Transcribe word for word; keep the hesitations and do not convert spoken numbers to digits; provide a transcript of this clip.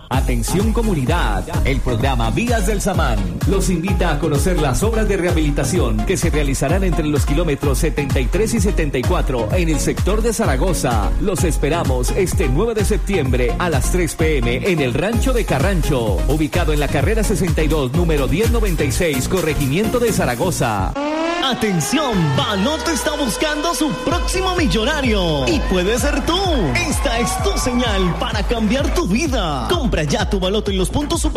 Atención comunidad, el programa Vías del Samán los invita a conocer las obras de rehabilitación que se realizarán entre los kilómetros setenta y tres y setenta y cuatro en el sector de Zaragoza. Los esperamos este nueve de septiembre a las tres pe eme en el Rancho de Carrancho, ubicado en la carrera sesenta y dos, número diez noventa y seis, corregimiento de Zaragoza. Atención, Baloto está buscando su próximo millonario y puede ser tú. Esta es tu señal para cambiar tu vida. Compra ya tu Baloto en los puntos super